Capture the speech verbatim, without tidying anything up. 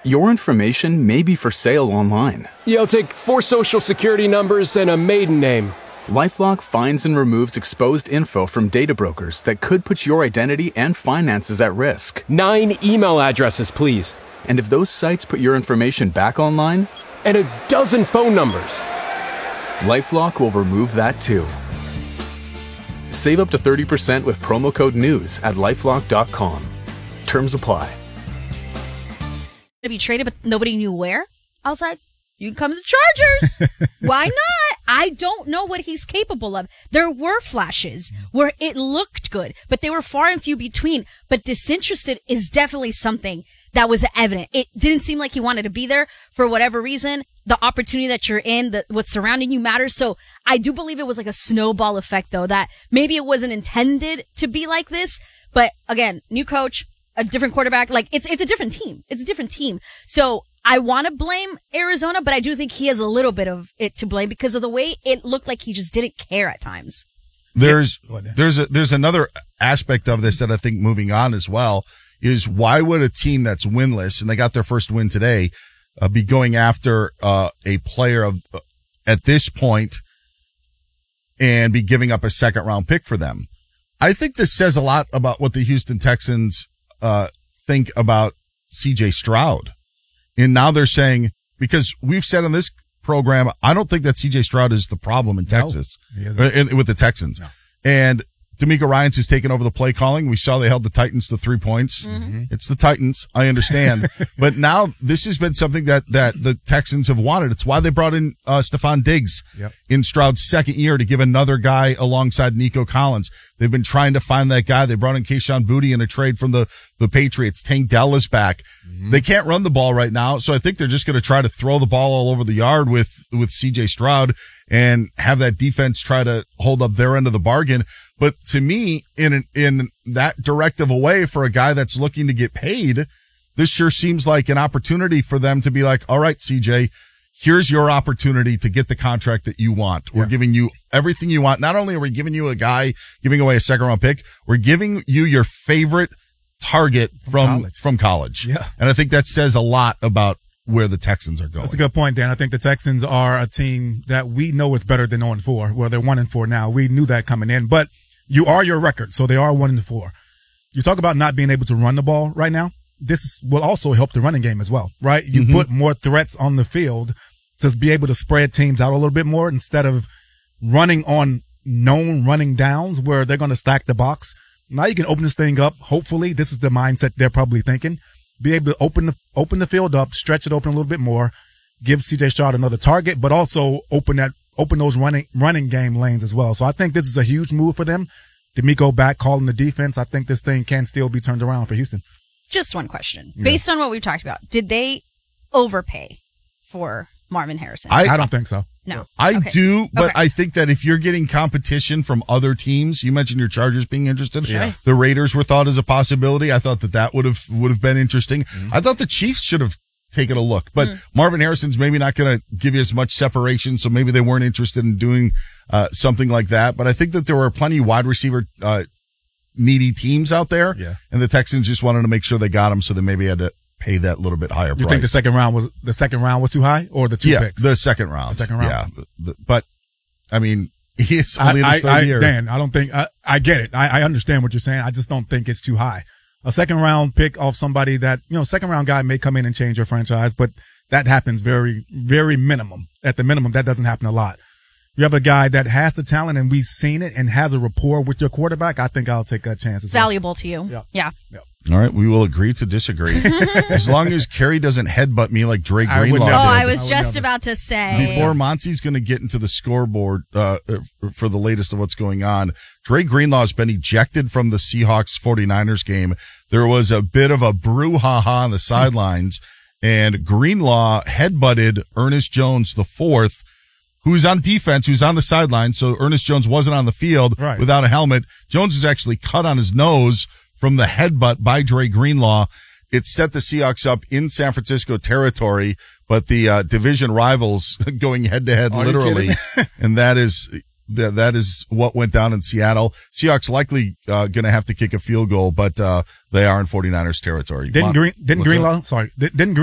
Your information may be for sale online. Yeah, I'll take four social security numbers and a maiden name. LifeLock finds and removes exposed info from data brokers that could put your identity and finances at risk. Nine email addresses, please. And if those sites put your information back online, and a dozen phone numbers, LifeLock will remove that too. Save up to thirty percent with promo code NEWS at lifelock dot com. Terms apply. To be traded, but nobody knew where. I was like, you can come to the Chargers. Why not? I don't know what he's capable of. There were flashes where it looked good, but they were far and few between. But disinterested is definitely something that was evident. It didn't seem like he wanted to be there for whatever reason. The opportunity that you're in, the, what's surrounding you matters. So I do believe it was like a snowball effect, though, that maybe it wasn't intended to be like this. But again, new coach, a different quarterback. Like it's it's a different team. It's a different team. So I want to blame Arizona, but I do think he has a little bit of it to blame because of the way it looked like he just didn't care at times. There's there's a, there's another aspect of this that I think moving on as well is why would a team that's winless and they got their first win today uh, be going after uh, a player of uh, at this point and be giving up a second round pick for them? I think this says a lot about what the Houston Texans uh think about C J Stroud. And now they're saying, because we've said on this program, I don't think that C J Stroud is the problem in Texas no, in, with the Texans. No. And D'Amico Ryans has taken over the play calling. We saw they held the Titans to three points. Mm-hmm. It's the Titans. I understand. But now this has been something that, that the Texans have wanted. It's why they brought in, uh, Stephon Diggs yep. in Stroud's second year to give another guy alongside Nico Collins. They've been trying to find that guy. They brought in Kayshon Boutte in a trade from the, the Patriots. Tank Dell is back. Mm-hmm. They can't run the ball right now. So I think they're just going to try to throw the ball all over the yard with, with C J Stroud and have that defense try to hold up their end of the bargain. But to me, in in that directive away for a guy that's looking to get paid, this sure seems like an opportunity for them to be like, all right, C J, here's your opportunity to get the contract that you want. Yeah. We're giving you everything you want. Not only are we giving you a guy, giving away a second round pick, we're giving you your favorite target from, from college. From college. Yeah. And I think that says a lot about where the Texans are going. That's a good point, Dan. I think the Texans are a team that we know is better than oh and four. Well, they're one and four now. We knew that coming in, but you are your record, so they are one and four. You talk about not being able to run the ball right now. This will also help the running game as well, right? You mm-hmm. put more threats on the field to be able to spread teams out a little bit more instead of running on known running downs where they're going to stack the box. Now you can open this thing up. Hopefully, this is the mindset they're probably thinking. Be able to open the open the field up, stretch it open a little bit more, give C J Stroud another target, but also open that open those running running game lanes as well. So I think this is a huge move for them. D'Amico back calling the defense. I think this thing can still be turned around for Houston. Just one question. Yeah. Based on what we've talked about, did they overpay for Marvin Harrison? I, I don't think so. No. I okay. do, but okay. I think that if you're getting competition from other teams, you mentioned your Chargers being interested. Yeah. The Raiders were thought as a possibility. I thought that that would have, would have been interesting. Mm-hmm. I thought the Chiefs should have taken a look, but mm. Marvin Harrison's maybe not going to give you as much separation. So maybe they weren't interested in doing, uh, something like that. But I think that there were plenty of wide receiver, uh, needy teams out there. Yeah. And the Texans just wanted to make sure they got them. So they maybe had to pay that little bit higher you price. You think the second round was, the second round was too high or the two yeah, picks? the second round. The second round. Yeah. The, the, but I mean, he's only in his I, third I, year. Dan, I don't think, I, I get it. I, I understand what you're saying. I just don't think it's too high. A second round pick off somebody that, you know, second round guy may come in and change your franchise, but that happens very, very minimum. At the minimum, that doesn't happen a lot. You have a guy that has the talent and we've seen it and has a rapport with your quarterback. I think I'll take that chance. As Valuable well. to you. Yeah. Yeah. yeah. All right. We will agree to disagree. As long as Kerry doesn't headbutt me like Dre I Greenlaw never- did. Oh, I was I would just never. about to say. Before Monty's going to get into the scoreboard, uh, for the latest of what's going on, Dre Greenlaw has been ejected from the Seahawks forty-niners game. There was a bit of a brouhaha on the sidelines, and Greenlaw headbutted Ernest Jones the fourth, who's on defense, who's on the sideline. So Ernest Jones wasn't on the field right. without a helmet. Jones is actually cut on his nose from the headbutt by Dre Greenlaw. It set the Seahawks up in San Francisco territory, but the uh, division rivals going head to head literally. And that is, that, that is what went down in Seattle. Seahawks likely, uh, going to have to kick a field goal, but, uh, they are in forty-niners territory. Didn't Mon- Green, didn't What's Greenlaw, up? sorry, didn't Green